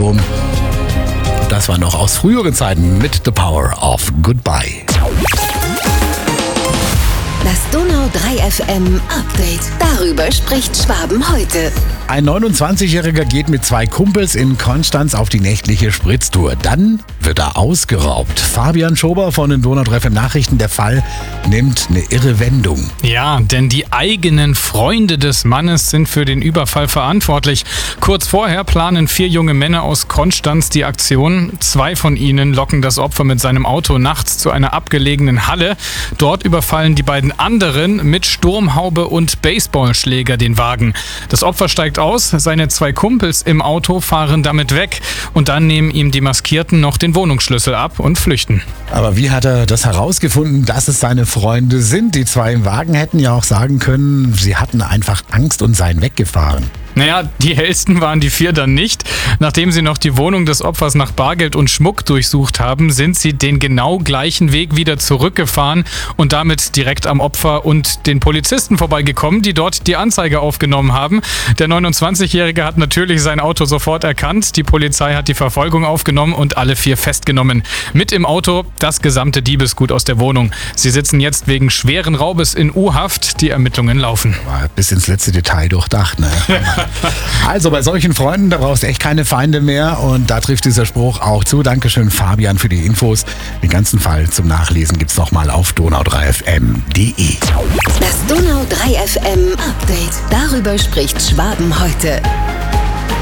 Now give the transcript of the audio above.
Album. Das war noch aus früheren Zeiten mit The Power of Goodbye. Das Donau 3 FM Update. Darüber spricht Schwaben heute. Ein 29-Jähriger geht mit 2 Kumpels in Konstanz auf die nächtliche Spritztour. Dann wird er ausgeraubt. Fabian Schober von den Donau 3 FM Nachrichten. Der Fall nimmt eine irre Wendung. Ja, denn die eigenen Freunde des Mannes sind für den Überfall verantwortlich. Kurz vorher planen 4 junge Männer aus Konstanz die Aktion. 2 von ihnen locken das Opfer mit seinem Auto nachts zu einer abgelegenen Halle. Dort überfallen die beiden anderen mit Sturmhaube und Baseballschläger den Wagen. Das Opfer steigt aus, seine 2 Kumpels im Auto fahren damit weg und dann nehmen ihm die Maskierten noch den Wohnungsschlüssel ab und flüchten. Aber wie hat er das herausgefunden, dass es seine Freunde sind? Die 2 im Wagen hätten ja auch sagen können, sie hatten einfach Angst und seien weggefahren. Naja, die hellsten waren die 4 dann nicht. Nachdem sie noch die Wohnung des Opfers nach Bargeld und Schmuck durchsucht haben, sind sie den genau gleichen Weg wieder zurückgefahren und damit direkt am Opfer und den Polizisten vorbeigekommen, die dort die Anzeige aufgenommen haben. Der 29-Jährige hat natürlich sein Auto sofort erkannt. Die Polizei hat die Verfolgung aufgenommen und alle 4 festgenommen. Mit im Auto das gesamte Diebesgut aus der Wohnung. Sie sitzen jetzt wegen schweren Raubes in U-Haft. Die Ermittlungen laufen. War bis ins letzte Detail durchdacht, ne? Also bei solchen Freunden, da brauchst du echt keine Feinde mehr und da trifft dieser Spruch auch zu. Dankeschön Fabian für die Infos. Den ganzen Fall zum Nachlesen gibt's nochmal auf donau3fm.de. Das Donau 3 FM Update. Darüber spricht Schwaben heute.